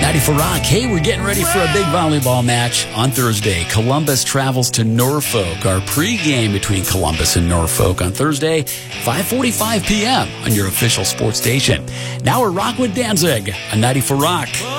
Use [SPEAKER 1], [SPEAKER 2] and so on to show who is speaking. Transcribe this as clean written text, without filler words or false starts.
[SPEAKER 1] 94 Rock. Hey, we're getting ready for a big volleyball match on Thursday. Columbus travels to Norfolk. Our pregame between Columbus and Norfolk on Thursday, 5:45 p.m. on your official sports station. Now we're Rockwood Danzig on 94 Rock.